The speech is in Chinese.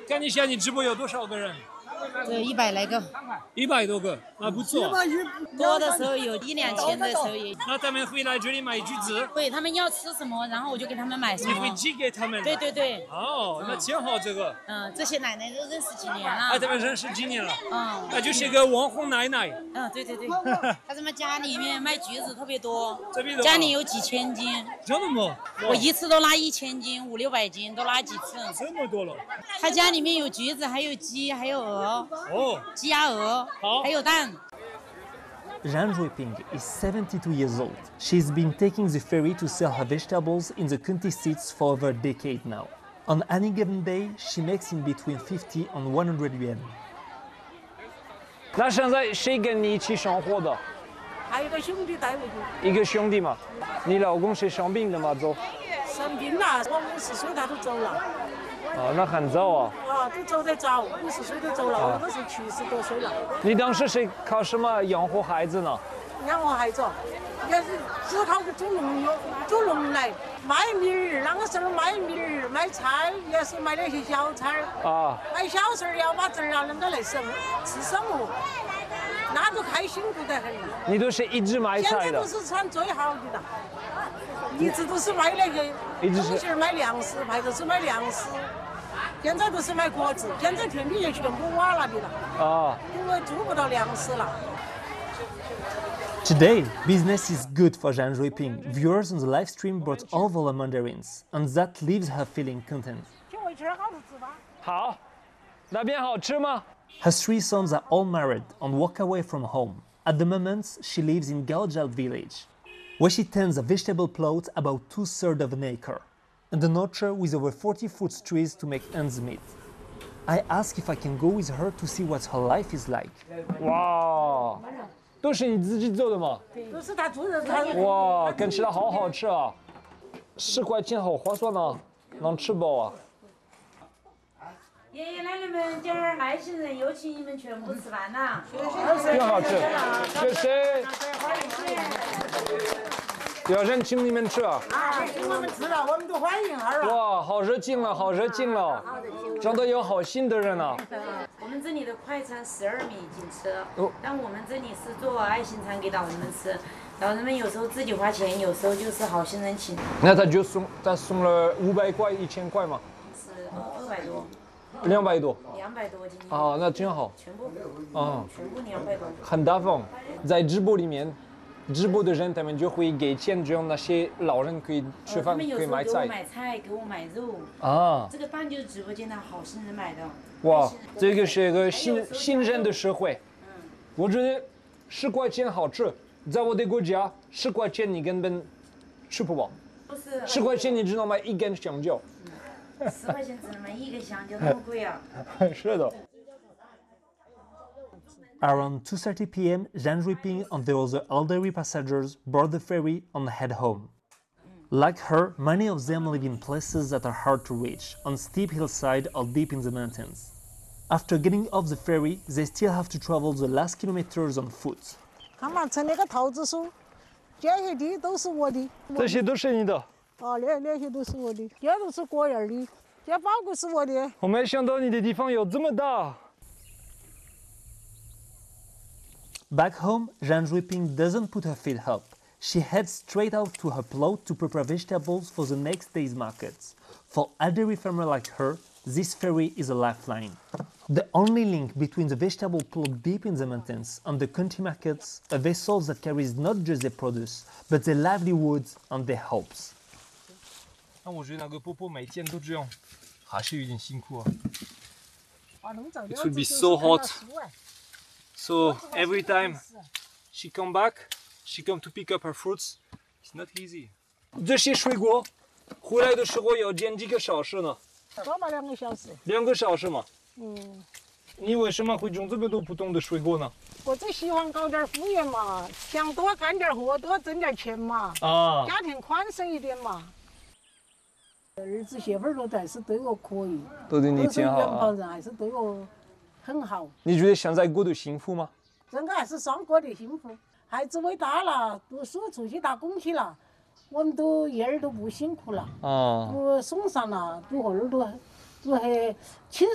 看一下你直播有多少个人 ？100来个 ，100多个，那不错。 多的时候有1、2千的时候也。 那他们会来这里买橘子？ 会，他们要吃什么，然后我就给他们买什么。 你会寄给他们？ 对对对。 哦，那挺好这个。 这些奶奶都认识几年了。 他们认识几年了？那就是个网红奶奶。 对对对。他们家里面卖橘子特别多， 家里有几千斤。 真的吗？ 我一次都拉1000斤，500、600斤都拉几次。 这么多了。 他家里面有橘子，还有鸡，还有鹅。鸡鸭鹅，还有蛋。 Zhang Ruiping is 72 years old. She's been taking the ferry to sell her vegetables in the county seats for over a decade now. On any given day, she makes in between 50 and 100 yuan. 那现在谁跟你一起生活的？ 还有一个兄弟带回去。 一个兄弟嘛？你老公是生病的吗？走。 生病了，我50岁他都走了。 那很早啊。 都走得早，50岁都走了，我都是70多岁了。 你当时是靠什么养活孩子呢？ 养活孩子，也是只靠煮农来卖米儿，那个时候卖米儿卖菜，也是卖那些小菜卖小菜要把侄儿能够来吃生活，那都开心不得很。 你都是一直卖菜的。 现在都是产最好的了，一直都是卖那些，东西卖粮食，卖都是卖粮食。现在都是卖果子，现在天地也全部瓦了的了，因为做不到粮食了。 Today, business is good for Zhang Ruiping. Viewers on the live stream brought all the mandarins, and that leaves her feeling content. 好，那边好吃吗？ Her 3 sons are all married and walk away from home. At the moment, she lives in Gaojal village, where she tends a vegetable plot about 2/3 of an acre, and an orchard with over 40 fruit trees to make ends meet. I ask if I can go with her to see what her life is like. 哇，都是你自己做的吗？ 都是他做的。 哇，看起来好好吃啊！10块钱好划算啊，能吃饱啊。 爷爷奶奶们，今儿爱心人有请你们全部吃饭了， 挺好吃，谢谢。有人请你们吃啊？ 请我们吃了，我们都欢迎儿啊！ 哇，好热情了，好热情了，真的有好心的人啊！ 我们这里的快餐12米一斤吃，但我们这里是做爱心餐给老人们吃，老人们有时候自己花钱，有时候就是好心人请。 那他送了500块、1000块吗？ 是200多。 200多。 200多斤。 那挺好。 全部。全部200多。 很大方，在直播里面。直播的人他们就会给钱，这样那些老人可以吃饭，可以买菜。 给我买菜，给我买肉。这个蛋就是直播间的好心人买的。 哇，这个是一个信任的社会。我觉得10块钱好吃，在我的国家10块钱你根本吃不饱。10块钱你只能买1根香蕉。 10块钱只能买1个香蕉，那么贵啊？ 是的。 Around 2:30 p.m., Zhang Ruiping and the other elderly passengers board the ferry and head home. Like her, many of them live in places that are hard to reach, on steep hillside or deep in the mountains. After getting off the ferry, they still have to travel the last kilometers on foot. 看嘛，成那个桃子树，这些地都是我的。 这些都是你的？ 那些都是我的，这都是果园的，这包谷是我的。 我没想到你的地方有这么大。 Back home, Zhang Ruiping doesn't put her feet up. She heads straight out to her plot to prepare vegetables for the next day's markets. For a dairy farmer like her, this ferry is a lifeline. The only link between the vegetable plot deep in the mountains and the country markets, a vessel that carries not just their produce, but their livelihoods and their hopes. 那我觉得那个婆婆每天都这样，还是有点辛苦啊。It would be so hot. So every time she come back, she come to pick up her fruits. It's not easy. 这些水果回来的时候要捡几个小时呢？ 多嘛2个小时。 2个小时嘛。你为什么会种这么多不同的水果呢？ 我就喜欢搞点副业嘛，想多干点活，多挣点钱嘛。家庭宽松一点嘛。儿子媳妇都还是对我可以， 都对你挺好远房人还是对我很好。 你觉得现在过得幸福吗？ 真的还是算过得幸福。孩子喂大了，读书出去打工去了，我们都一儿都不辛苦了。不送上了，都后儿都很轻